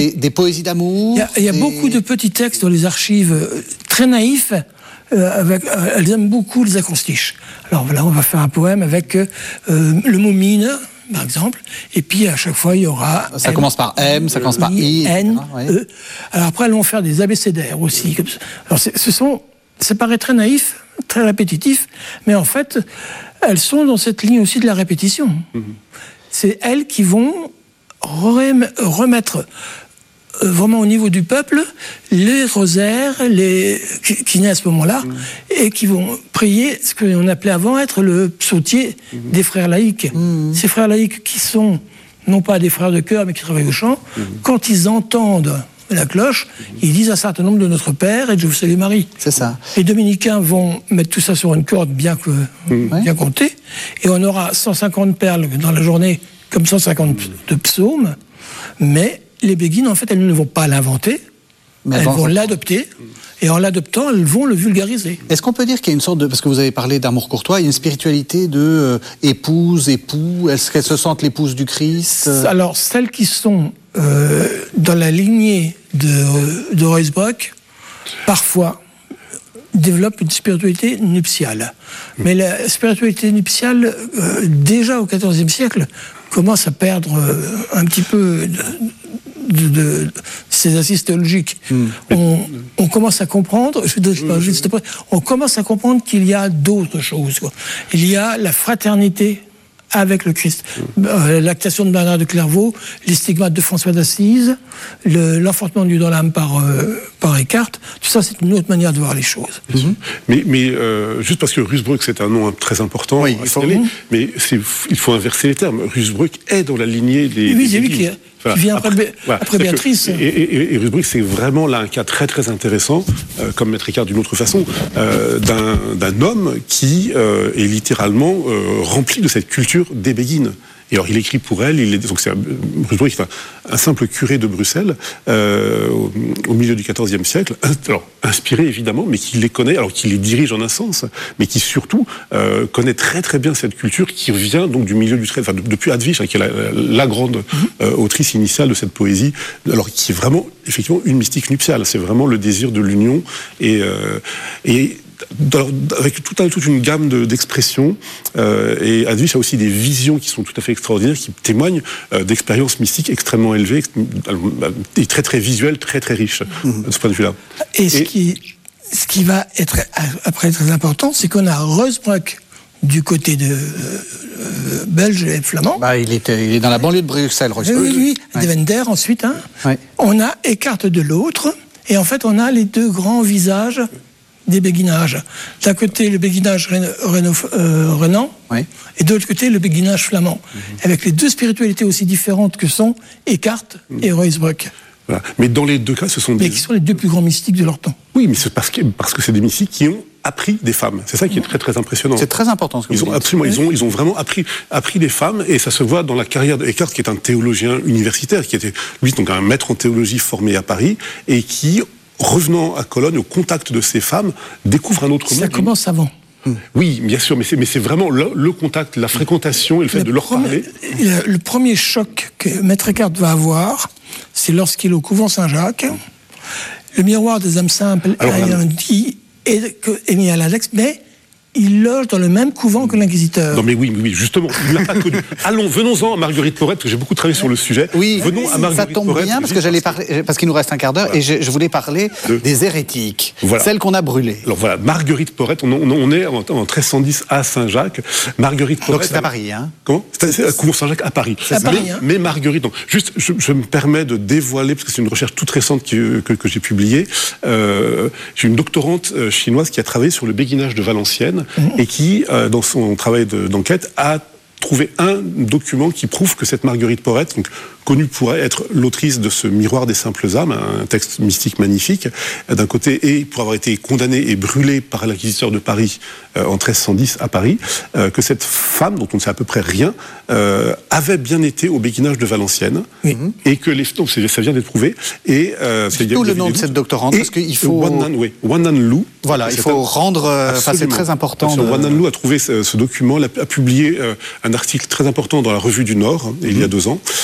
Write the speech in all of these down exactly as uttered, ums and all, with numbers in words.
des, des poésies d'amour. Il y a, il y a des... beaucoup de petits textes dans les archives euh, très naïfs. Euh, avec, euh, elles aiment beaucoup les acrostiches. Alors voilà, on va faire un poème avec euh, le mot mine, par exemple, et puis à chaque fois il y aura... Ça M, commence par M, ça commence par I, N, ouais. E. Alors après, elles vont faire des abécédaires aussi. Comme ça. Alors ce sont, ça paraît très naïf, très répétitif, mais en fait, elles sont dans cette ligne aussi de la répétition. Mm-hmm. C'est elles qui vont remettre euh, vraiment au niveau du peuple les rosaires les, qui, qui naissent à ce moment-là mmh. et qui vont prier ce qu'on appelait avant être le psautier mmh. des frères laïcs. Mmh. Ces frères laïcs qui sont non pas des frères de chœur mais qui travaillent au chant, mmh. quand ils entendent la cloche, mmh. ils disent un certain nombre de Notre Père et de Je vous salue Marie. C'est ça. Les dominicains vont mettre tout ça sur une corde bien, que, mmh. bien comptée et on aura cent cinquante perles dans la journée comme cent cinquante de psaumes, mais les béguines, en fait, elles ne vont pas l'inventer, mais elles vont l'adopter, et en l'adoptant, elles vont le vulgariser. Est-ce qu'on peut dire qu'il y a une sorte de... Parce que vous avez parlé d'amour courtois, il y a une spiritualité de euh, épouse, époux, est-ce qu'elles se sentent l'épouse du Christ? Alors, celles qui sont euh, dans la lignée de, de Ruysbroeck, parfois, développent une spiritualité nuptiale. Mais la spiritualité nuptiale, euh, déjà au quatorzième siècle, commence à perdre euh, un petit peu de, de, de, de ses assises théologiques. Mmh. On, on commence à comprendre, je, je, je, juste après, on commence à comprendre qu'il y a d'autres choses, quoi. Il y a la fraternité avec le Christ. Mmh. Euh, l'actation de Bernard de Clairvaux, les stigmates de François d'Assise, le, l'enfantement du dans l'âme par, euh, par Eckhart, tout ça c'est une autre manière de voir les choses. Mmh. Mais, mais euh, juste parce que Ruysbroeck c'est un nom très important, oui, il faut, mmh. mais c'est, il faut inverser les termes. Ruysbroeck est dans la lignée des... Oui, c'est lui qui, enfin, qui vient après, après, voilà, après Béatrice. Que, et, et, et Ruysbroeck c'est vraiment là un cas très très intéressant, euh, comme Maître Eckhart d'une autre façon, euh, d'un, d'un homme qui euh, est littéralement euh, rempli de cette culture des béguines. Et alors, il écrit pour elle, il est, donc c'est un, enfin, un simple curé de Bruxelles, euh, au, au milieu du quatorzième siècle, alors, inspiré évidemment, mais qui les connaît, alors qu'il les dirige en un sens, mais qui surtout euh, connaît très très bien cette culture qui vient donc du milieu du treizième, enfin, depuis Hadwig, hein, qui est la, la grande euh, autrice initiale de cette poésie, alors qui est vraiment, effectivement, une mystique nuptiale. C'est vraiment le désir de l'union et, euh, et Dans, avec tout un, toute une gamme de, d'expressions, euh, et Hadwig a aussi des visions qui sont tout à fait extraordinaires, qui témoignent euh, d'expériences mystiques extrêmement élevées, et très très visuelles, très très riches, mmh. de ce point de vue-là. Et, et ce, qui, ce qui va être après très important, c'est qu'on a Ruysbroeck du côté de euh, belge et flamand. Bah, il, est, il est dans la banlieue de Bruxelles, Ruysbroeck. Oui, oui, oui. Ouais. Devender ensuite. Hein. Ouais. On a Eckhart de l'autre, et en fait on a les deux grands visages des béguinages. D'un côté, le béguinage euh, renan, oui. et de l'autre côté, le béguinage flamand. Mm-hmm. Avec les deux spiritualités aussi différentes que sont Eckhart mm-hmm. et Ruysbroeck. Voilà. Mais dans les deux cas, ce sont des... Mais qui sont les deux plus grands mystiques de leur temps. Oui, mais c'est parce que, parce que c'est des mystiques qui ont appris des femmes. C'est ça qui est très très impressionnant. C'est très important ce que ils vous ont dites. Absolument, ils ont, ils ont vraiment appris, appris des femmes, et ça se voit dans la carrière de Eckhart, qui est un théologien universitaire, qui était, lui, donc un maître en théologie formé à Paris, et qui, revenant à Cologne, au contact de ces femmes, découvre un autre ça monde. Ça commence avant. Oui, bien sûr, mais c'est, mais c'est vraiment le, le contact, la fréquentation et le fait le de leur premier, parler. Le, le premier choc que Maître Eckhart va avoir, c'est lorsqu'il est au couvent Saint-Jacques. Le miroir des âmes simples ayant dit est, est mis à l'index, mais il loge dans le même couvent que l'inquisiteur. Non mais oui, oui, justement, il ne l'a pas connu. Allons, venons-en à Marguerite Porete, parce que j'ai beaucoup travaillé sur le sujet. Oui, venons à Marguerite ça tombe Porete, bien, parce que j'allais parler, parce qu'il nous reste un quart d'heure, voilà. et je, je voulais parler de... des hérétiques, voilà. Celles qu'on a brûlées. Alors voilà, Marguerite Porete, on, on, on est en, en treize cent dix à Saint-Jacques. Marguerite Porete... Donc c'est à Paris, hein? Comment? C'est, c'est à Couvent Saint-Jacques à Paris. C'est à Paris, mais, hein? mais Marguerite, donc, juste, je, je me permets de dévoiler, parce que c'est une recherche toute récente que, que, que j'ai publiée, euh, j'ai une doctorante euh, chinoise qui a travaillé sur le béguinage de Valenciennes, mmh. et qui dans son travail de, d'enquête, a trouvé un document qui prouve que cette Marguerite Porete, donc connue pour être l'autrice de ce Miroir des simples âmes, un texte mystique magnifique, d'un côté, et pour avoir été condamnée et brûlée par l'inquisiteur de Paris euh, en treize cent dix à Paris, euh, que cette femme, dont on ne sait à peu près rien, euh, avait bien été au béguinage de Valenciennes, oui. et que les... Donc, ça vient d'être prouvé. Et, euh, c'est tout le nom de cette doctorante, parce qu'il faut... Wannan, oui, Wannan Lu. Voilà, il faut un... rendre... Enfin, c'est très important. De... Wannan Lu a trouvé ce, ce document, a publié euh, un article très important dans la Revue du Nord, hein, mm-hmm. il y a deux ans, euh,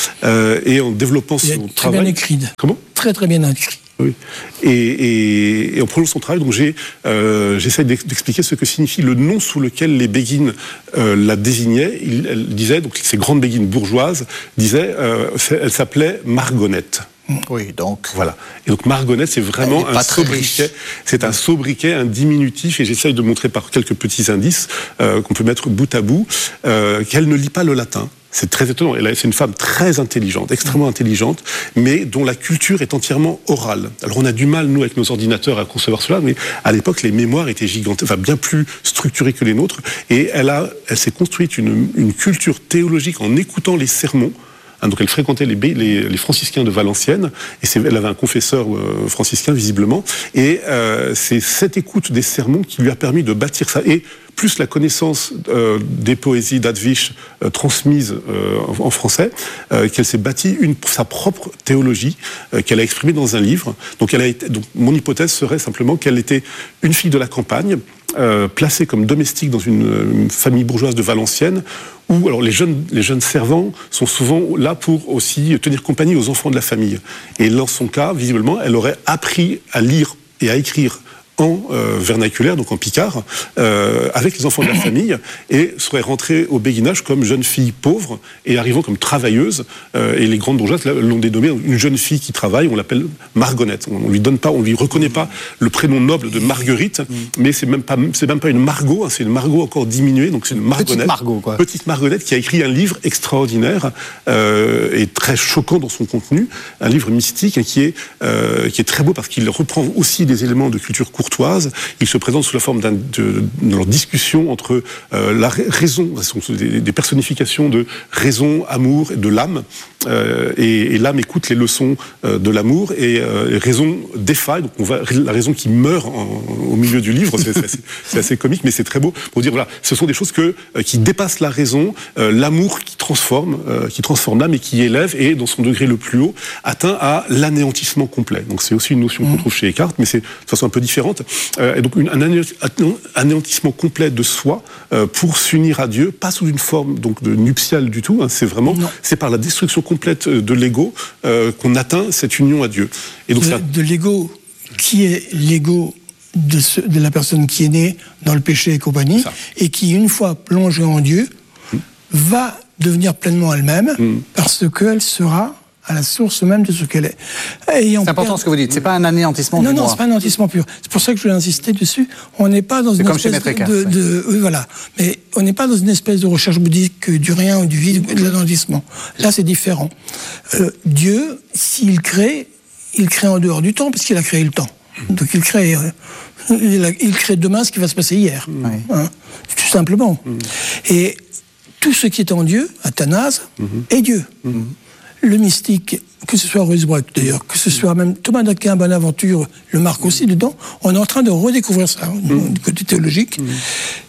euh, et en développant son très travail... bien écrit. Comment ? Très très bien écrit. Oui. Et, et, et en prolongeant son travail, donc j'ai, euh, j'essaie d'expliquer ce que signifie le nom sous lequel les béguines euh, la désignaient. Il, elle disait, donc ces grandes béguines bourgeoises, disaient, euh, elle s'appelait Margonnette. Oui, donc. Voilà. Et donc Margonnette, c'est vraiment un sobriquet. C'est un sobriquet, un diminutif, et j'essaye de montrer par quelques petits indices euh, qu'on peut mettre bout à bout euh, qu'elle ne lit pas le latin. C'est très étonnant. Elle, c'est une femme très intelligente, extrêmement intelligente, mais dont la culture est entièrement orale. Alors on a du mal, nous, avec nos ordinateurs, à concevoir cela, mais à l'époque, les mémoires étaient gigantesques, enfin bien plus structurées que les nôtres, et elle a, elle s'est construite une, une culture théologique en écoutant les sermons. Donc elle fréquentait les, les, les franciscains de Valenciennes, et c'est, elle avait un confesseur euh, franciscain visiblement, et euh, c'est cette écoute des sermons qui lui a permis de bâtir ça, et plus la connaissance euh, des poésies d'Advish euh, transmises euh, en, en français, euh, qu'elle s'est bâtie une, sa propre théologie euh, qu'elle a exprimée dans un livre. Donc, elle a été, donc mon hypothèse serait simplement qu'elle était une fille de la campagne, euh, placée comme domestique dans une, une famille bourgeoise de Valenciennes, où alors les jeunes, les jeunes servants sont souvent là pour aussi tenir compagnie aux enfants de la famille. Et dans son cas, visiblement, elle aurait appris à lire et à écrire en euh, vernaculaire, donc en picard, euh, avec les enfants de la famille, et serait rentrée au béguinage comme jeune fille pauvre, et arrivant comme travailleuse, euh, et les grandes bourgeoises l'ont dénommée une jeune fille qui travaille, on l'appelle Margonnette. On lui donne pas, on lui reconnaît pas le prénom noble de Marguerite, mmh. mais c'est même pas, c'est même pas une Margot, hein, c'est une Margot encore diminuée, donc c'est une Margonnette. Petite Margot, quoi. Petite Margonnette qui a écrit un livre extraordinaire, euh, et très choquant dans son contenu, un livre mystique, hein, qui est, euh, qui est très beau parce qu'il reprend aussi des éléments de culture courtoise. Il se présente sous la forme d'un, de, de leur discussion entre euh, la raison, des, des personnifications de raison, amour et de l'âme. Euh, et, et l'âme écoute les leçons euh, de l'amour, et euh, raison défaille, donc on va, la raison qui meurt en, au milieu du livre, c'est, c'est, assez, c'est assez comique, mais c'est très beau pour dire, voilà, ce sont des choses que, euh, qui dépassent la raison, euh, l'amour qui transforme, euh, qui transforme l'âme et qui élève, et dans son degré le plus haut, atteint à l'anéantissement complet. Donc c'est aussi une notion qu'on trouve chez Eckhart, mais c'est de façon un peu différente. Euh, et donc une, un anéantissement complet de soi euh, pour s'unir à Dieu, pas sous une forme donc de nuptiale du tout, hein, c'est vraiment, non. c'est par la destruction complète de l'ego euh, qu'on atteint cette union à Dieu. Et donc de, ça... de l'ego qui est l'ego de, ce, de la personne qui est née dans le péché et compagnie, ça. Et qui, une fois plongée en Dieu, mmh. va devenir pleinement elle-même, mmh. parce qu'elle sera à la source même de ce qu'elle est. Ayant c'est important per... ce que vous dites, c'est pas un anéantissement non, du non, moi. Non, c'est pas un anéantissement pur. C'est pour ça que je voulais insister dessus. On n'est pas dans c'est une comme espèce chez de... de, de oui, voilà. Mais on n'est pas dans une espèce de recherche bouddhique du rien ou du vide ou de l'anéantissement. Là, c'est différent. Euh, Dieu, s'il crée, il crée en dehors du temps, parce qu'il a créé le temps. Donc il crée... Euh, il, a, il crée demain ce qui va se passer hier. Oui. Hein, tout simplement. Mm. Et tout ce qui est en Dieu, Athanase, mm-hmm. est Dieu. Mm-hmm. Le mystique, que ce soit Ruysbroeck d'ailleurs, que ce soit même Thomas d'Aquin, Bonaventure, le marque aussi dedans, on est en train de redécouvrir ça, mmh. du côté théologique, mmh.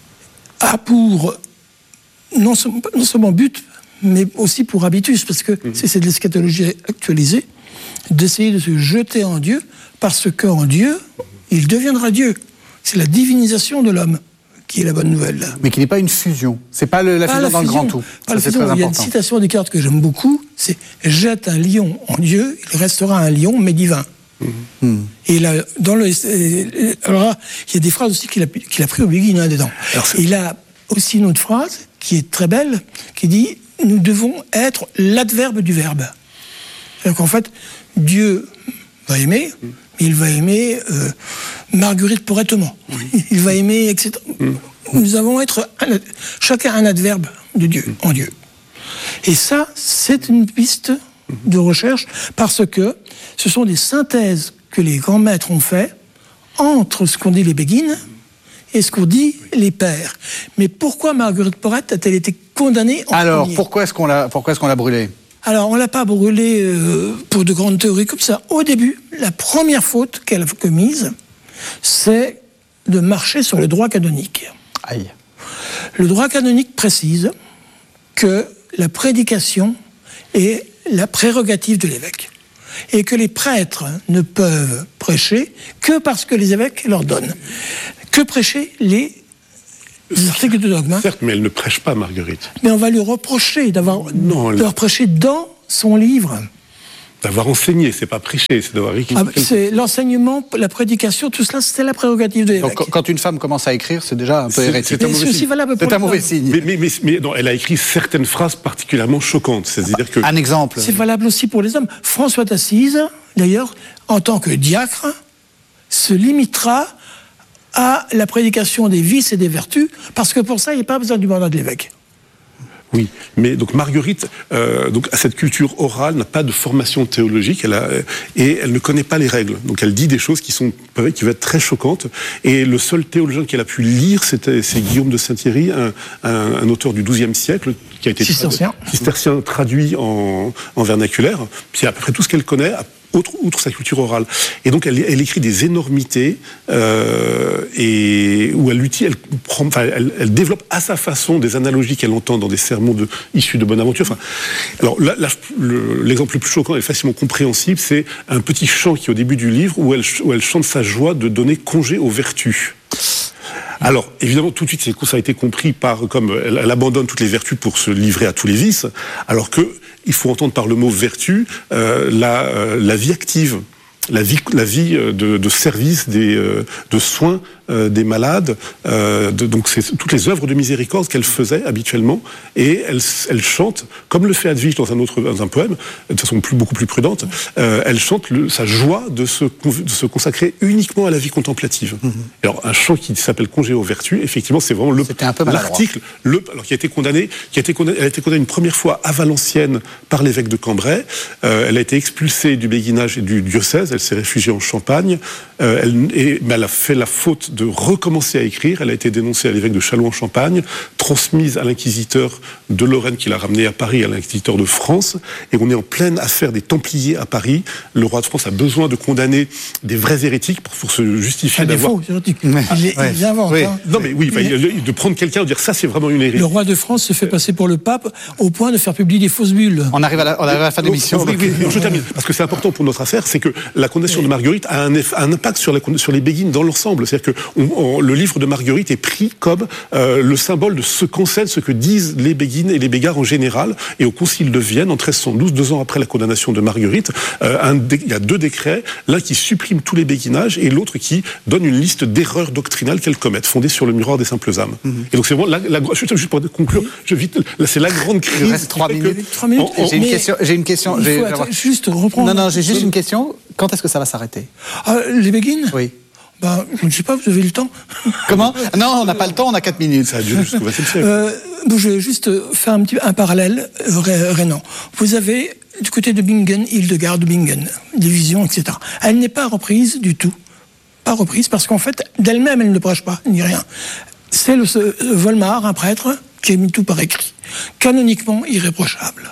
a pour, non, non seulement but, mais aussi pour habitus, parce que mmh. c'est, c'est de l'eschatologie actualisée, d'essayer de se jeter en Dieu, parce qu'en Dieu, il deviendra Dieu. C'est la divinisation de l'homme qui est la bonne nouvelle. Là. Mais qui n'est pas une fusion. C'est pas le, la pas fusion la dans fusion, le grand tout. Pas ça, c'est très important. Il y a une citation d'Eckhart que j'aime beaucoup, c'est « Jette un lion en Dieu, il restera un lion, mais divin. Mmh. » Et là, dans le, alors là, il y a des phrases aussi qu'il a, qu'il a pris au Béguin, hein, dedans. Alors, il a aussi une autre phrase qui est très belle, qui dit « Nous devons être l'adverbe du verbe. » C'est-à-dire qu'en fait, Dieu va aimer, mmh. il va aimer euh, Marguerite Porrettement. Mmh. Il va aimer, et cetera. Mmh. Nous avons être un, chacun un adverbe de Dieu, mmh. en Dieu. Et ça, c'est une piste mmh. de recherche, parce que ce sont des synthèses que les grands maîtres ont fait entre ce qu'ont dit les Béguines et ce qu'ont dit les pères. Mais pourquoi Marguerite Porrette a-t-elle été condamnée en Alors, premier ? pourquoi est-ce qu'on l'a, pourquoi est-ce qu'on l'a brûlée ? Alors, on ne l'a pas brûlée euh, pour de grandes théories comme ça. Au début, la première faute qu'elle a commise, c'est de marcher sur le droit canonique. Aïe. Le droit canonique précise que la prédication est la prérogative de l'évêque et que les prêtres ne peuvent prêcher que parce que les évêques leur donnent. Que prêcher les articles de dogme. Certes, mais elle ne prêche pas, Marguerite. Mais on va lui reprocher d'avoir non, elle... de leur prêcher dans son livre. D'avoir enseigné, c'est pas prêcher, c'est d'avoir écrit. Ah, c'est l'enseignement, la prédication, tout cela, c'était la prérogative de l'évêque. Donc, quand une femme commence à écrire, c'est déjà un peu hérétique. C'est, c'est aussi valable pour C'est un mauvais signe. Mais, mais, mais, mais non, elle a écrit certaines phrases particulièrement choquantes. C'est-à-dire que un exemple. C'est valable aussi pour les hommes. François d'Assise, d'ailleurs, en tant que diacre, se limitera à la prédication des vices et des vertus, parce que pour ça, il n'y a pas besoin du mandat de l'évêque. Oui, mais donc Marguerite euh, donc, a cette culture orale, n'a pas de formation théologique, elle a, et elle ne connaît pas les règles. Donc elle dit des choses qui, sont, qui vont être très choquantes. Et le seul théologien qu'elle a pu lire, c'était, c'est Guillaume de Saint-Thierry, un, un, un auteur du douzième siècle, qui a été cistercien, tradu- cistercien traduit en, en vernaculaire. C'est à peu près tout ce qu'elle connaît, Outre, outre sa culture orale. Et donc, elle, elle écrit des énormités, euh, et où elle, elle, prend, enfin, elle, elle développe à sa façon des analogies qu'elle entend dans des sermons de, issus de Bonaventure. Enfin, alors, là, là, le, l'exemple le plus choquant et facilement compréhensible, c'est un petit chant qui est au début du livre, où elle, où elle chante sa joie de donner congé aux vertus. Alors, évidemment, tout de suite, ça a été compris par, comme elle, elle abandonne toutes les vertus pour se livrer à tous les vices, alors que il faut entendre par le mot vertu euh, la, euh, la vie active, la vie, la vie de, de service, des, euh, de soins euh, des malades. Euh, de, donc c'est toutes les œuvres de miséricorde qu'elle faisait habituellement, et elle, elle chante, comme le fait Edwige dans un autre dans un poème, de façon plus, beaucoup plus prudente. Euh, elle chante le, sa joie de se, de se consacrer uniquement à la vie contemplative. Mm-hmm. Alors un chant qui s'appelle Congé aux vertus, effectivement, c'est vraiment le, l'article, le, alors qui a été condamné, qui a été condamné, elle a été condamnée une première fois à Valenciennes par l'évêque de Cambrai. Euh, elle a été expulsée du béguinage et du diocèse. Elle s'est réfugiée en Champagne. Euh, elle, et, mais elle a fait la faute de recommencer à écrire. Elle a été dénoncée à l'évêque de Châlons-en-Champagne, transmise à l'inquisiteur de Lorraine qui l'a ramenée à Paris, à l'inquisiteur de France. Et on est en pleine affaire des Templiers à Paris. Le roi de France a besoin de condamner des vrais hérétiques pour, pour se justifier ah, d'avoir... Des faux hérétiques. Ouais. Il, les, ouais. il les invente. Oui. Hein. Non mais oui, il... de prendre quelqu'un et de dire ça c'est vraiment une hérésie. Le roi de France se fait passer pour le pape au point de faire publier des fausses bulles. On arrive à la, on arrive à la fin de l'émission. Oui, oui, oui, je termine. Parce que c'est important pour notre affaire, c'est que la condamnation de Marguerite a un, eff, un impact sur, la, sur les béguines dans l'ensemble. C'est-à-dire que on, on, le livre de Marguerite est pris comme euh, le symbole de ce qu'enseignent, ce que disent les béguines et les bégards en général. Et au Concile de Vienne, en treize cent douze, deux ans après la condamnation de Marguerite, euh, un dé, il y a deux décrets, l'un qui supprime tous les béguinages et l'autre qui donne une liste d'erreurs doctrinales qu'elles commettent, fondées sur le miroir des simples âmes. Mm-hmm. Et donc c'est vraiment la, la, juste pour conclure, je vite, là, c'est la grande crise. Il reste trois minutes. Trois minutes. On, on, j'ai, une question, j'ai une question. Il j'ai, faut attends, juste reprendre. Non, non, j'ai juste une question. Quand est-ce que ça va s'arrêter? Ah, les béguines? Oui. Ben, je ne sais pas, vous avez le temps? Comment? Non, on n'a pas le temps, on a quatre minutes. Ça a duré jusqu'au vingtième siècle. Euh, je vais juste faire un petit un parallèle euh, rénan. Vous avez du côté de Bingen, Hildegarde Bingen, division, et cetera. Elle n'est pas reprise du tout. Pas reprise parce qu'en fait, d'elle-même, elle ne prêche pas, ni rien. C'est le ce, Volmar, un prêtre, qui a mis tout par écrit. Canoniquement irréprochable.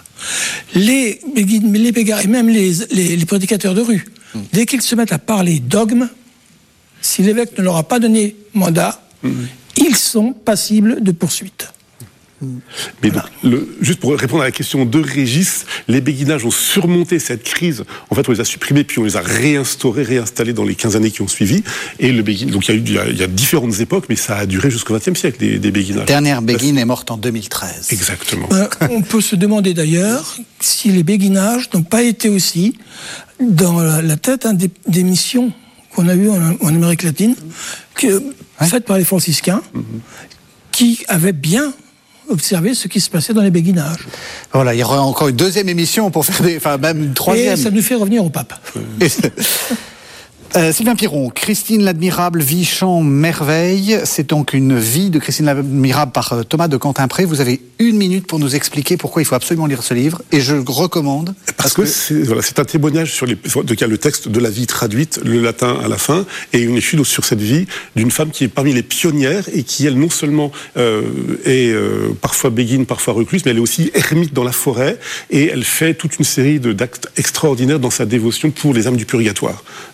Les béguines, les bégards et même les, les, les prédicateurs de rue, mmh. dès qu'ils se mettent à parler dogme, si l'évêque ne leur a pas donné mandat, mmh. ils sont passibles de poursuite. Mais donc, le, juste pour répondre à la question de Régis, les béguinages ont surmonté cette crise. En fait, on les a supprimés, puis on les a réinstaurés, réinstallés dans les quinze années qui ont suivi. Et le béguin, donc il y a eu, il y a, il y a différentes époques, mais ça a duré jusqu'au vingtième siècle, des, des béguinages. La dernière béguine est morte en deux mille treize. Exactement. Euh, on peut se demander d'ailleurs si les béguinages n'ont pas été aussi dans la, la tête hein, des, des missions qu'on a eues en, en Amérique latine, que, ouais. faites par les franciscains, mm-hmm. qui avaient bien observer ce qui se passait dans les béguinages. Voilà, il y aura encore une deuxième émission pour faire des, enfin même une troisième. Et ça nous fait revenir au pape. Euh, Sylvain Piron, Christine l'Admirable, vie, chant, merveille. C'est donc une vie de Christine l'Admirable par euh, Thomas de Cantimpré. Vous avez une minute pour nous expliquer pourquoi il faut absolument lire ce livre. Et je le recommande. Parce, parce que, que... C'est, voilà, c'est un témoignage sur les, de quel le texte de la vie traduite, le latin à la fin, et une étude sur cette vie d'une femme qui est parmi les pionnières et qui, elle, non seulement euh, est euh, parfois béguine, parfois recluse, mais elle est aussi ermite dans la forêt et elle fait toute une série de, d'actes extraordinaires dans sa dévotion pour les âmes du purgatoire. Euh, et elle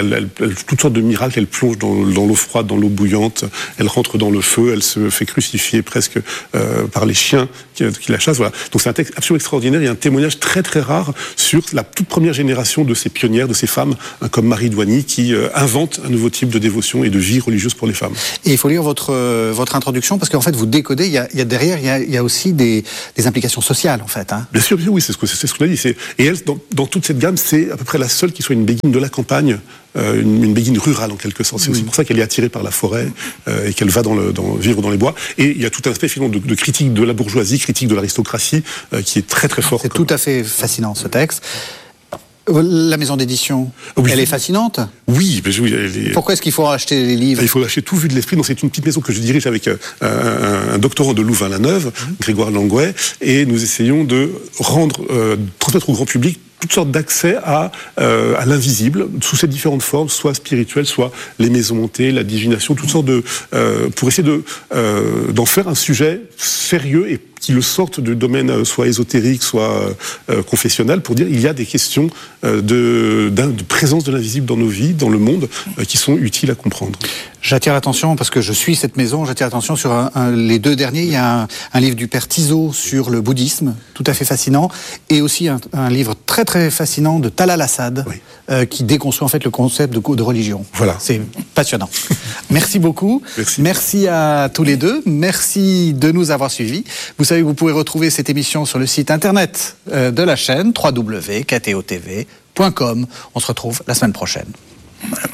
elle, elle, elle, toutes sortes de miracles. Elle plonge dans, dans l'eau froide, dans l'eau bouillante. Elle rentre dans le feu. Elle se fait crucifier presque euh, par les chiens qui, qui la chassent. Voilà. Donc c'est un texte absolument extraordinaire et un témoignage très très rare sur la toute première génération de ces pionnières, de ces femmes, hein, comme Marie Doigny, qui euh, invente un nouveau type de dévotion et de vie religieuse pour les femmes. Et il faut lire votre euh, votre introduction parce qu'en fait vous décodez. Il y a, il y a derrière, il y a, il y a aussi des, des implications sociales en fait. Hein. Bien sûr, bien oui, c'est ce que c'est ce qu'on a dit. C'est, et elle, dans, dans toute cette gamme, c'est à peu près la seule qui soit une béguine de la campagne. Euh, une, une béguine rurale en quelque sorte. C'est oui. aussi pour ça qu'elle est attirée par la forêt euh, et qu'elle va dans le, dans, vivre dans les bois. Et il y a tout un aspect finalement de, de critique de la bourgeoisie, critique de l'aristocratie euh, qui est très très fort. C'est comme... tout à fait fascinant ce texte. La maison d'édition, oui, elle est fascinante. Oui, mais oui. Elle est... Pourquoi est-ce qu'il faut acheter les livres ? Il faut acheter tout vu de l'esprit. Donc c'est une petite maison que je dirige avec un, un, un doctorant de Louvain-la-Neuve, mmh. Grégoire Langouet, et nous essayons de rendre, euh, transmettre au grand public toutes sortes d'accès à, euh, à l'invisible, sous ces différentes formes, soit spirituelles, soit les maisons hantées, la divination, toutes sortes de... Euh, pour essayer de, euh, d'en faire un sujet sérieux et qui le sortent du domaine soit ésotérique, soit euh, confessionnel, pour dire il y a des questions euh, de, de présence de l'invisible dans nos vies, dans le monde, euh, qui sont utiles à comprendre. J'attire l'attention, parce que je suis cette maison, j'attire l'attention sur un, un, les deux derniers. Il y a un, un livre du père Tizot sur le bouddhisme, tout à fait fascinant, et aussi un, un livre très très fascinant de Talal Assad, oui. euh, qui déconstruit en fait le concept de, de religion. Voilà. C'est passionnant. Merci beaucoup. Merci. Merci à tous les deux. Merci de nous avoir suivis. Vous savez que vous pouvez retrouver cette émission sur le site internet euh, de la chaîne w w w point k t o t v point com. On se retrouve la semaine prochaine.